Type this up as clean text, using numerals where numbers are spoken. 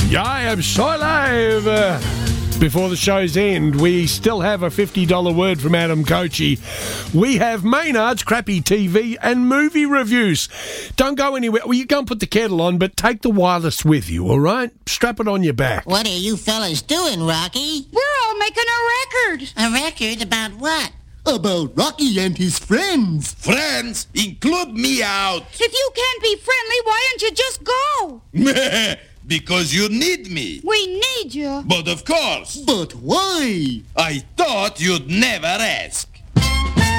Yeah, I am so live. Before the show's end, we still have a $50 word from Adam Kochi. We have Maynard's crappy TV and movie reviews. Don't go anywhere. Well, you go and put the kettle on, but take the wireless with you, all right? Strap it on your back. What are you fellas doing, Rocky? We're all making a record. A record about what? About Rocky and his friends. Friends? Include me out. If you can't be friendly, why don't you just go? Because you need me. We need you. But of course. But why? I thought you'd never ask.